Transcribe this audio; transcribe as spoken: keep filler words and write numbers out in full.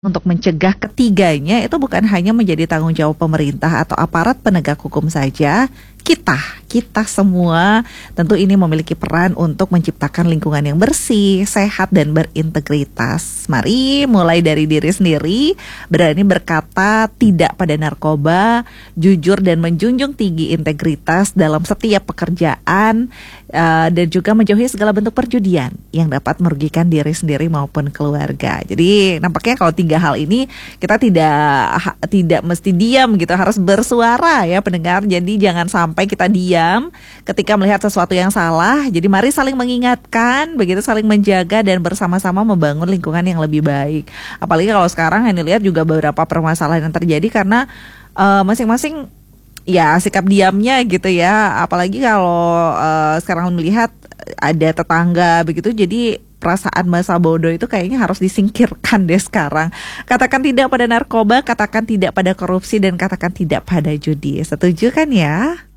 Untuk mencegah ketiganya itu bukan hanya menjadi tanggung jawab pemerintah atau aparat penegak hukum saja, kita, kita semua tentu ini memiliki peran untuk menciptakan lingkungan yang bersih, sehat, dan berintegritas. Mari mulai dari diri sendiri, berani berkata tidak pada narkoba, jujur dan menjunjung tinggi integritas dalam setiap pekerjaan, uh, dan juga menjauhi segala bentuk perjudian yang dapat merugikan diri sendiri maupun keluarga. Jadi nampaknya kalau tiga hal ini kita tidak tidak mesti diam gitu, harus bersuara ya pendengar. Jadi jangan sampai kita diam ketika melihat sesuatu yang salah. Jadi mari saling mengingatkan, begitu saling menjaga dan bersama-sama membangun lingkungan yang lebih baik. Apalagi kalau sekarang ini lihat juga beberapa permasalahan yang terjadi karena uh, masing-masing ya sikap diamnya gitu ya. Apalagi kalau uh, sekarang melihat ada tetangga begitu, jadi perasaan masa bodoh itu kayaknya harus disingkirkan deh sekarang. Katakan tidak pada narkoba, katakan tidak pada korupsi, dan katakan tidak pada judi. Setuju kan ya?